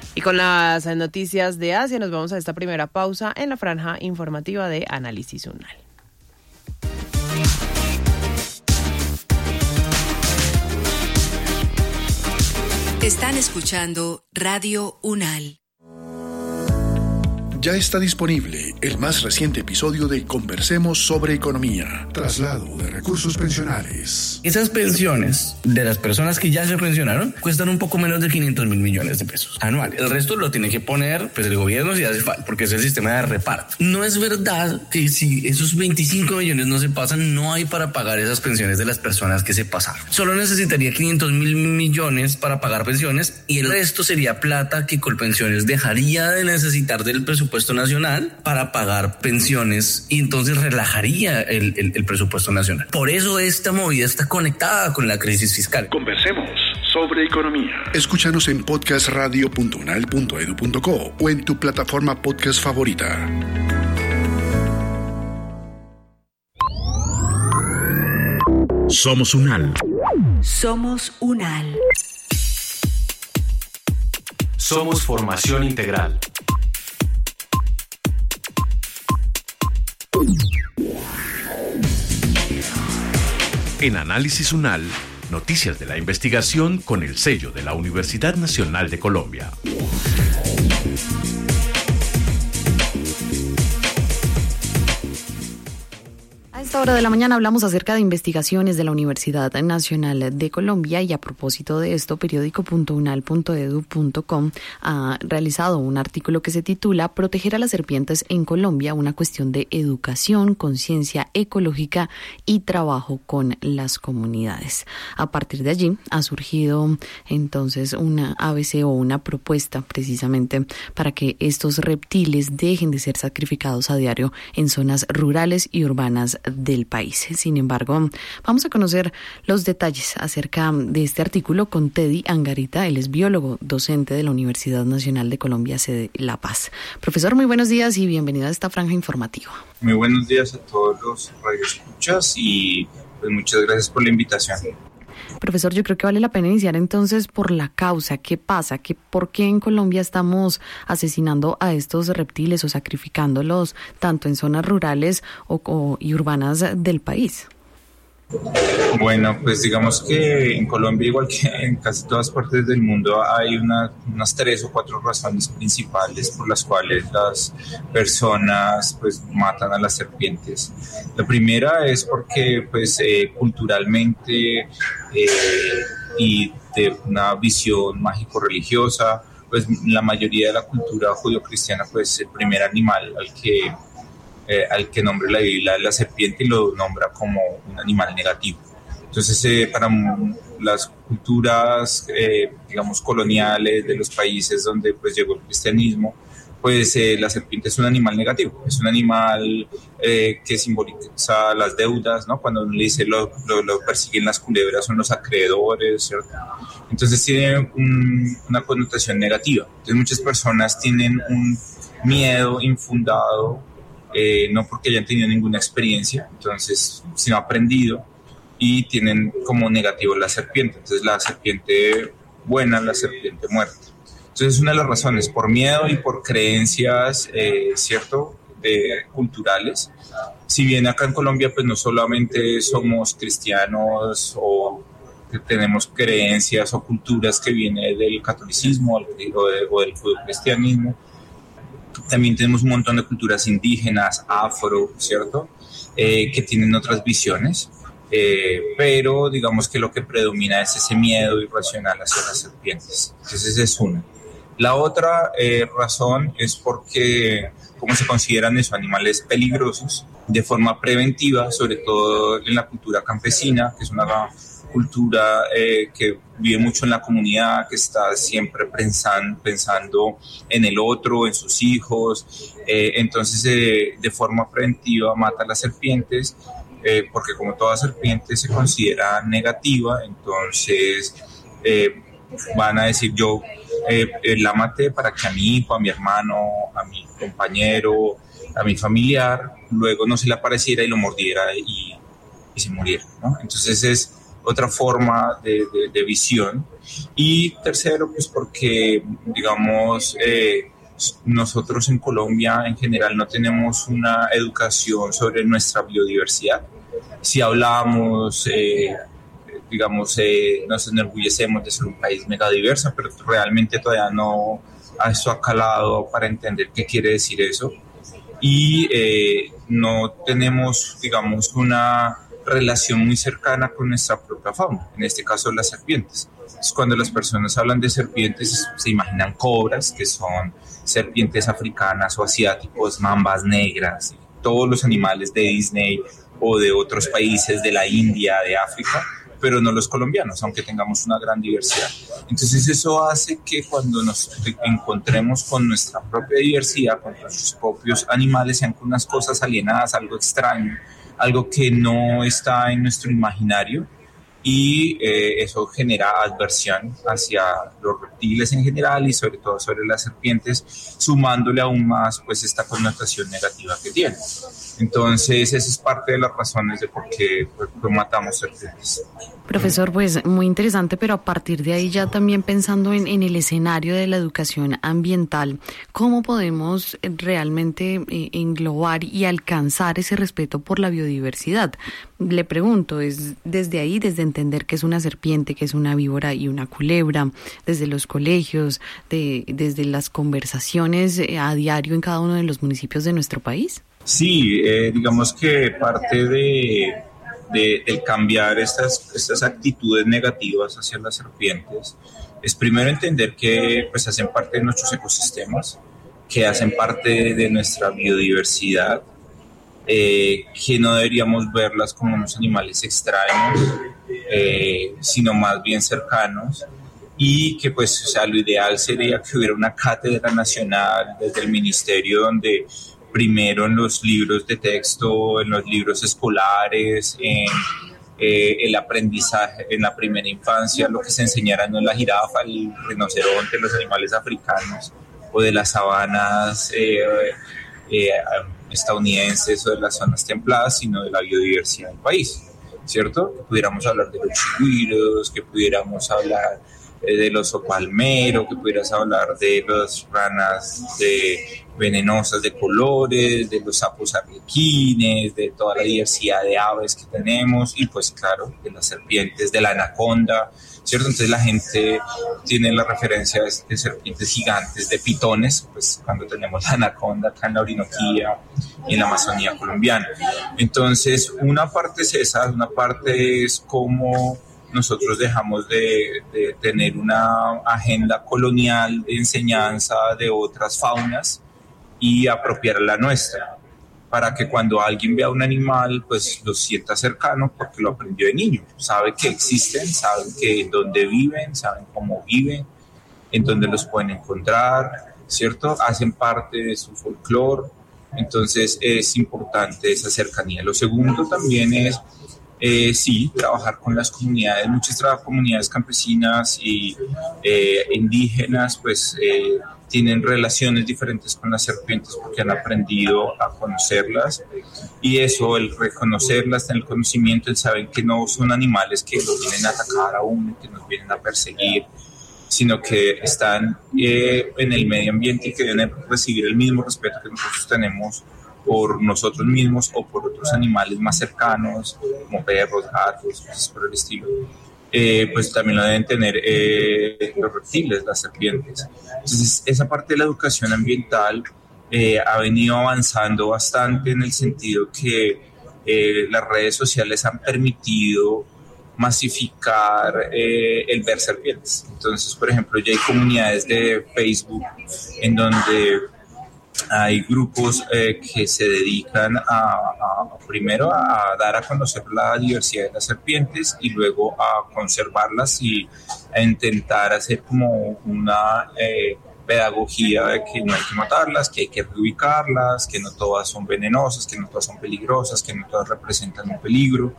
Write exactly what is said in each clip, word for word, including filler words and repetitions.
Y con las noticias de Asia nos vamos a esta primera pausa en la franja informativa de Análisis UNAL. Están escuchando Radio UNAL. Ya está disponible el más reciente episodio de Conversemos sobre Economía, traslado de recursos pensionales. Esas pensiones de las personas que ya se pensionaron cuestan un poco menos de quinientos mil millones de pesos anuales. El resto lo tiene que poner pues el gobierno si hace falta, porque es el sistema de reparto. No es verdad que si esos veinticinco millones no se pasan, no hay para pagar esas pensiones de las personas que se pasaron. Solo necesitaría quinientos mil millones para pagar pensiones y el resto sería plata que Colpensiones dejaría de necesitar del presupuesto presupuesto nacional para pagar pensiones y entonces relajaría el, el, el presupuesto nacional. Por eso esta movida está conectada con la crisis fiscal. Conversemos sobre economía. Escúchanos en podcast radio punto unal punto edu punto co o en tu plataforma podcast favorita. Somos UNAL. Somos UNAL. Somos formación integral. En Análisis UNAL, noticias de la investigación con el sello de la Universidad Nacional de Colombia. A esta hora de la mañana hablamos acerca de investigaciones de la Universidad Nacional de Colombia y a propósito de esto, periódico punto unal punto edu punto com ha realizado un artículo que se titula Proteger a las serpientes en Colombia, una cuestión de educación, conciencia ecológica y trabajo con las comunidades. A partir de allí ha surgido entonces una A B C o una propuesta precisamente para que estos reptiles dejen de ser sacrificados a diario en zonas rurales y urbanas del país. Sin embargo, vamos a conocer los detalles acerca de este artículo con Teddy Angarita. Él es biólogo, docente de la Universidad Nacional de Colombia, sede La Paz. Profesor, muy buenos días y bienvenido a esta franja informativa. Muy buenos días a todos los radioescuchas y pues muchas gracias por la invitación. Profesor, yo creo que vale la pena iniciar entonces por la causa. ¿Qué pasa? ¿Qué, ¿Por qué en Colombia estamos asesinando a estos reptiles o sacrificándolos tanto en zonas rurales o, o, y urbanas del país? Bueno, pues digamos que en Colombia, igual que en casi todas partes del mundo, hay una, unas tres o cuatro razones principales por las cuales las personas pues matan a las serpientes. La primera es porque pues eh, culturalmente eh, y de una visión mágico-religiosa, pues la mayoría de la cultura judío-cristiana, pues el primer animal al que Eh, al que nombra la Biblia la serpiente y lo nombra como un animal negativo. Entonces, eh, para las culturas, eh, digamos, coloniales de los países donde pues llegó el cristianismo, pues eh, la serpiente es un animal negativo, es un animal eh, que simboliza las deudas, ¿no? Cuando uno le dice lo, lo, lo persiguen las culebras, son los acreedores, ¿cierto? Entonces tiene un, una connotación negativa. Entonces muchas personas tienen un miedo infundado, Eh, no porque hayan tenido ninguna experiencia, entonces, sino aprendido, y tienen como negativo la serpiente. Entonces la serpiente buena, la serpiente muerta. Entonces es una de las razones, por miedo y por creencias, eh, ¿cierto?, de, culturales. Si bien acá en Colombia pues no solamente somos cristianos o que tenemos creencias o culturas que vienen del catolicismo o, de, o del judeocristianismo, también tenemos un montón de culturas indígenas, afro, ¿cierto? Eh, que tienen otras visiones, eh, pero digamos que lo que predomina es ese miedo irracional hacia las serpientes. Entonces esa es una. La otra eh, razón es porque, como se consideran esos animales peligrosos, de forma preventiva, sobre todo en la cultura campesina, que es una cultura eh, que vive mucho en la comunidad, que está siempre pensan, pensando en el otro, en sus hijos, eh, entonces eh, de forma preventiva mata a las serpientes, eh, porque como toda serpiente se considera negativa, entonces eh, van a decir yo eh, eh, la maté para que a mi hijo, a mi hermano, a mi compañero, a mi familiar, luego no se le apareciera y lo mordiera y, y se muriera, ¿no? Entonces es otra forma de, de, de visión. Y tercero, pues porque, digamos, eh, nosotros en Colombia en general no tenemos una educación sobre nuestra biodiversidad. Si hablamos, eh, digamos, eh, nos enorgullecemos de ser un país megadiverso, pero realmente todavía no a esto ha calado para entender qué quiere decir eso. Y eh, no tenemos, digamos, una relación muy cercana con nuestra propia fauna, en este caso las serpientes. Entonces, cuando las personas hablan de serpientes, se imaginan cobras, que son serpientes africanas o asiáticos, mambas negras, todos los animales de Disney o de otros países de la India, de África, pero no los colombianos, aunque tengamos una gran diversidad. Entonces eso hace que cuando nos encontremos con nuestra propia diversidad, con nuestros propios animales, sean unas cosas alienadas, algo extraño, algo que no está en nuestro imaginario, y eh, eso genera adversión hacia los reptiles en general y sobre todo sobre las serpientes, sumándole aún más pues esta connotación negativa que tiene. Entonces esa es parte de las razones de por qué pues, pues, matamos serpientes. Profesor, pues muy interesante, pero a partir de ahí ya también pensando en, en el escenario de la educación ambiental, ¿cómo podemos realmente eh, englobar y alcanzar ese respeto por la biodiversidad? Le pregunto, es desde ahí, desde entender que es una serpiente, que es una víbora y una culebra, desde los colegios, de, desde las conversaciones a diario en cada uno de los municipios de nuestro país. Sí, eh, digamos que parte de, de, del cambiar estas, estas actitudes negativas hacia las serpientes es primero entender que pues, hacen parte de nuestros ecosistemas, que hacen parte de nuestra biodiversidad, eh, que no deberíamos verlas como unos animales extraños, eh, sino más bien cercanos, y que pues, o sea, lo ideal sería que hubiera una cátedra nacional desde el ministerio donde primero en los libros de texto, en los libros escolares, en eh, el aprendizaje en la primera infancia, lo que se enseñara no es la jirafa, el rinoceronte, los animales africanos o de las sabanas eh, eh, estadounidenses o de las zonas templadas, sino de la biodiversidad del país, ¿cierto? Que pudiéramos hablar de los chigüiros, que pudiéramos hablar eh, del oso palmero, que pudieras hablar de las ranas de venenosas de colores, de los sapos arlequines, de toda la diversidad de aves que tenemos y pues claro, de las serpientes, de la anaconda, ¿cierto? Entonces la gente tiene las referencias de serpientes gigantes, de pitones, pues cuando tenemos la anaconda acá en la Orinoquía y en la Amazonía colombiana. Entonces una parte es esa, una parte es cómo nosotros dejamos de, de tener una agenda colonial de enseñanza de otras faunas y apropiar la nuestra, para que cuando alguien vea un animal, pues lo sienta cercano porque lo aprendió de niño, sabe que existen, saben que en dónde viven, saben cómo viven, en dónde los pueden encontrar, ¿cierto? Hacen parte de su folclore, entonces es importante esa cercanía. Lo segundo también es, eh, sí, trabajar con las comunidades, muchas comunidades campesinas y eh, indígenas, pues eh, tienen relaciones diferentes con las serpientes porque han aprendido a conocerlas y eso, el reconocerlas, tener el conocimiento, el saber que no son animales que nos vienen a atacar a uno, que nos vienen a perseguir, sino que están eh, en el medio ambiente y que deben recibir el mismo respeto que nosotros tenemos por nosotros mismos o por otros animales más cercanos, como perros, gatos, cosas por el estilo. Eh, pues también lo deben tener eh, los reptiles, las serpientes. Entonces esa parte de la educación ambiental eh, ha venido avanzando bastante en el sentido que eh, las redes sociales han permitido masificar eh, el ver serpientes. Entonces, por ejemplo, ya hay comunidades de Facebook en donde hay grupos eh, que se dedican a, a primero a dar a conocer la diversidad de las serpientes y luego a conservarlas y a intentar hacer como una eh, pedagogía de que no hay que matarlas, que hay que reubicarlas, que no todas son venenosas, que no todas son peligrosas, que no todas representan un peligro.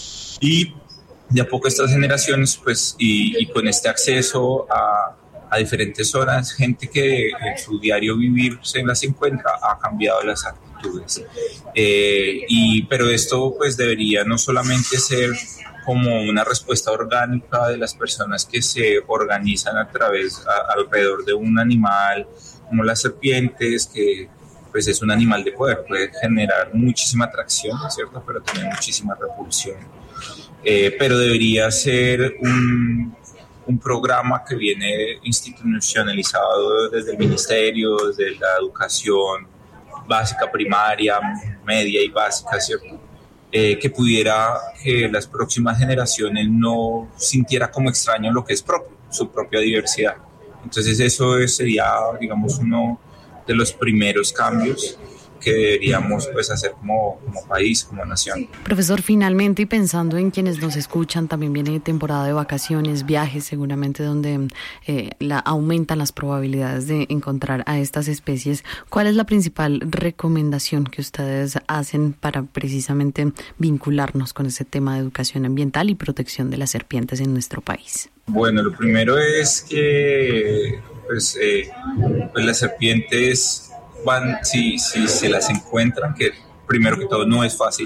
Y de a poco estas generaciones, pues, y, y con este acceso a a diferentes zonas, gente que en su diario vivir se las encuentra, ha cambiado las actitudes. virtudes. Eh, y, pero esto pues debería no solamente ser como una respuesta orgánica de las personas que se organizan a través, a, alrededor de un animal, como las serpientes, que pues es un animal de poder, puede generar muchísima atracción, ¿cierto? Pero también muchísima repulsión. Eh, pero debería ser un, un programa que viene institucionalizado desde el ministerio, desde la educación básica, primaria, media y básica, ¿cierto? Eh, que pudiera que las próximas generaciones no sintiera como extraño lo que es propio, su propia diversidad. Entonces eso sería, digamos, uno de los primeros cambios que deberíamos pues hacer como, como país, como nación. Profesor, finalmente, y pensando en quienes nos escuchan, también viene temporada de vacaciones, viajes, seguramente donde eh, la, aumentan las probabilidades de encontrar a estas especies. ¿Cuál es la principal recomendación que ustedes hacen para precisamente vincularnos con ese tema de educación ambiental y protección de las serpientes en nuestro país? Bueno, lo primero es que pues, eh, pues las serpientes van, si, si se las encuentran, que primero que todo no es fácil,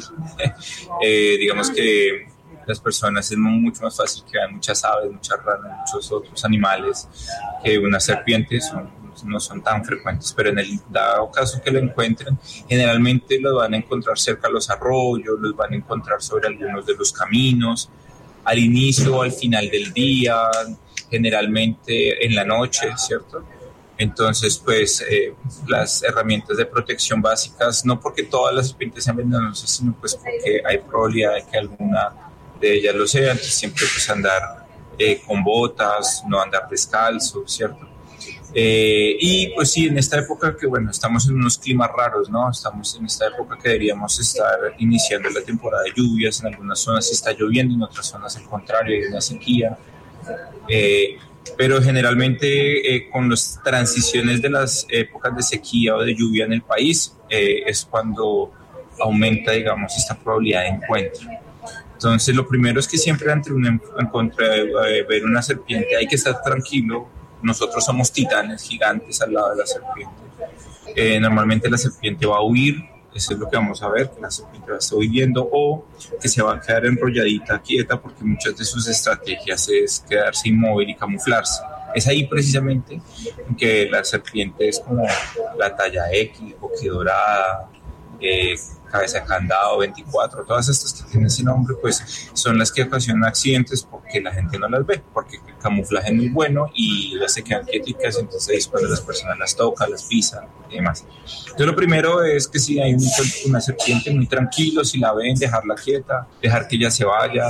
eh, digamos que las personas es mucho más fácil que vean muchas aves, muchas ranas, muchos otros animales, que unas serpientes son, no son tan frecuentes, pero en el dado caso que lo encuentren, generalmente lo van a encontrar cerca de los arroyos, los van a encontrar sobre algunos de los caminos, al inicio o al final del día, generalmente en la noche, ¿cierto? Entonces, pues, eh, las herramientas de protección básicas, no porque todas las serpientes sean venenosas, sino pues porque hay probabilidad de que alguna de ellas lo sea, entonces siempre pues andar eh, con botas, no andar descalzo, ¿cierto? Eh, y pues sí, en esta época que, bueno, estamos en unos climas raros, ¿no? Estamos en esta época que deberíamos estar iniciando la temporada de lluvias, en algunas zonas está lloviendo, en otras zonas al contrario, hay una sequía. Eh, pero generalmente eh, con las transiciones de las épocas de sequía o de lluvia en el país eh, es cuando aumenta, digamos, esta probabilidad de encuentro. Entonces lo primero es que siempre ante un encuentro de ver una serpiente hay que estar tranquilo. Nosotros somos titanes gigantes al lado de la serpiente. Eh, normalmente la serpiente va a huir, eso es lo que vamos a ver, que la serpiente va a estar huyendo o que se va a quedar enrolladita, quieta, porque muchas de sus estrategias es quedarse inmóvil y camuflarse. Es ahí precisamente que la serpiente es como la talla X, boquidorada, eh, cabeza de candado, veinticuatro, todas estas que tienen ese nombre, pues son las que ocasionan accidentes porque la gente no las ve, porque el camuflaje es muy bueno y ellas se quedan quieticas, entonces ahí es cuando las personas las tocan, las pisan y demás. Entonces lo primero es que si hay un, una serpiente, muy tranquilo, si la ven, dejarla quieta, dejar que ella se vaya.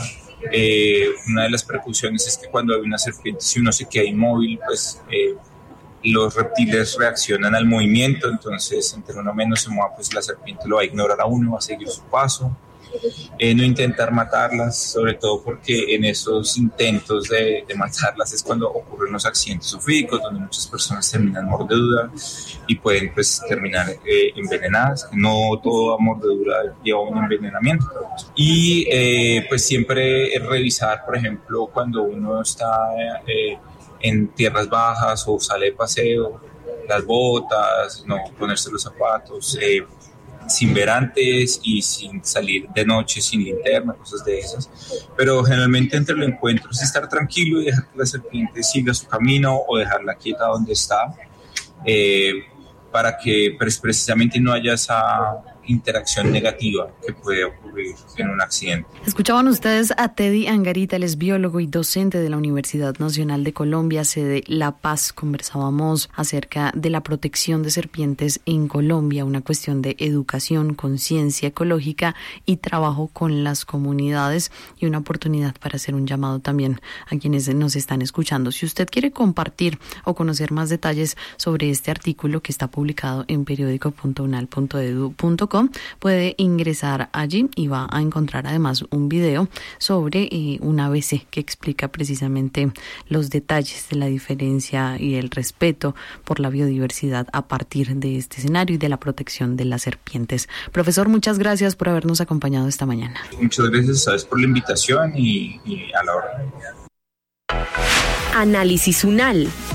Eh, una de las precauciones es que cuando hay una serpiente, si uno se queda inmóvil, pues eh, los reptiles reaccionan al movimiento, entonces entre uno menos se mueva, pues la serpiente lo va a ignorar a uno, va a seguir su paso. Eh, no intentar matarlas, sobre todo porque en esos intentos de, de matarlas es cuando ocurren los accidentes zoofídicos, donde muchas personas terminan mordedura y pueden pues terminar eh, envenenadas. No toda mordedura lleva un envenenamiento. Y eh, pues siempre revisar, por ejemplo, cuando uno está eh, en tierras bajas o sale de paseo, las botas, no ponerse los zapatos, eh, sin ver antes y sin salir de noche, sin linterna, cosas de esas. Pero generalmente entre los encuentros es estar tranquilo y dejar que la serpiente siga su camino o dejarla quieta donde está, eh, para que pues, precisamente no haya esa interacción negativa que puede ocurrir en un accidente. Escuchaban ustedes a Teddy Angarita, él es biólogo y docente de la Universidad Nacional de Colombia, sede La Paz. Conversábamos acerca de la protección de serpientes en Colombia, una cuestión de educación, conciencia ecológica y trabajo con las comunidades, y una oportunidad para hacer un llamado también a quienes nos están escuchando. Si usted quiere compartir o conocer más detalles sobre este artículo que está publicado en periódico punto unal punto edu punto co, puede ingresar allí y va a encontrar además un video sobre eh, un A B C que explica precisamente los detalles de la diferencia y el respeto por la biodiversidad a partir de este escenario y de la protección de las serpientes. Profesor, muchas gracias por habernos acompañado esta mañana. Muchas gracias, ¿sabes?, por la invitación y, y a la hora. Análisis Unal.